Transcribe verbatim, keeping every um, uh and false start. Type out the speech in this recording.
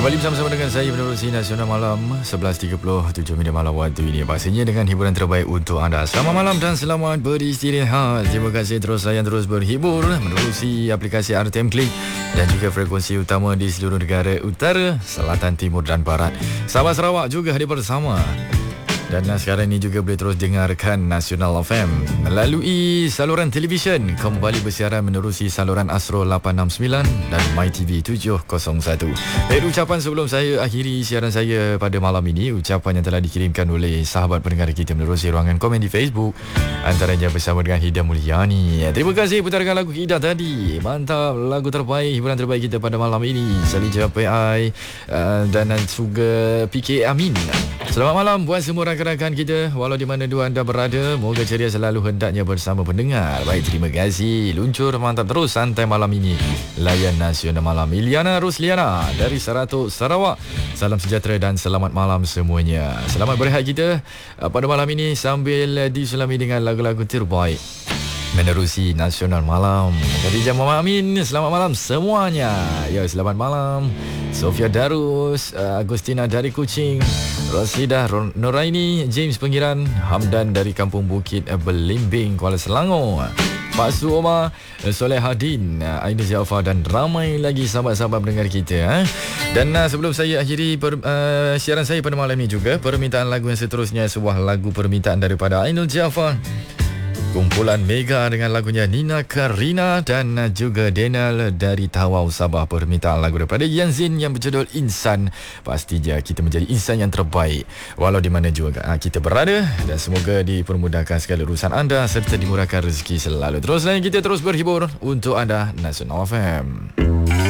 Kembali bersama-sama dengan saya Menerusi Nasional Malam sebelas tiga puluh tujuh minit malam waktu ini. Pastinya dengan hiburan terbaik untuk anda. Selamat malam dan selamat beristirahat. Terima kasih terus saya terus berhibur menerusi aplikasi R T M Klik dan juga frekuensi utama di seluruh negara utara, selatan, timur dan barat. Sahabat Sarawak juga hadir bersama. Dan sekarang ini juga boleh terus dengarkan Nasional F M melalui saluran televisyen, kembali bersiaran menerusi saluran Astro lapan enam sembilan dan MyTV tujuh kosong satu. Baik, ucapan sebelum saya akhiri siaran saya pada malam ini, ucapan yang telah dikirimkan oleh sahabat pendengar kita menerusi ruangan komen di Facebook, antaranya bersama dengan Hida Mulyani. Terima kasih putarkan lagu Hida tadi. Mantap, lagu terbaik, hiburan terbaik kita pada malam ini. Salija P I uh, dan juga P K Amin. Selamat malam buat semua rakan-rakan kita, walau di mana dua anda berada. Moga ceria selalu hendaknya bersama pendengar. Baik, terima kasih. Luncur mantap terus santai malam ini. Layan Nasional Malam. Iliana Rusliana dari Seratus Sarawak. Salam sejahtera dan selamat malam semuanya. Selamat berehat kita pada malam ini sambil disulami dengan lagu-lagu terbaik menerusi Nasional Malam. Khadijah Muhammad Amin, selamat malam semuanya. Ya, selamat malam Sofia Darus, uh, Agustina dari Kuching, Rasidah Nuraini, James Pengiran, Hamdan dari Kampung Bukit Belimbing, Kuala Selangor, Pak Su Omar, Soleh Hadin, Aida Jaafar dan ramai lagi sahabat-sahabat pendengar kita. Eh? Dan uh, sebelum saya akhiri per, uh, siaran saya pada malam ini juga, permintaan lagu yang seterusnya sebuah lagu permintaan daripada Ainul Jaafar, kumpulan Mega dengan lagunya Nina Karina dan juga Daniel dari Tawau Sabah. Permintaan lagu daripada Yanzin yang berjudul Insan. Pastinya kita menjadi insan yang terbaik walau di mana juga kita berada, dan semoga dipermudahkan segala urusan anda serta dimurahkan rezeki selalu. Terus lain kita terus berhibur untuk anda Nasional F M.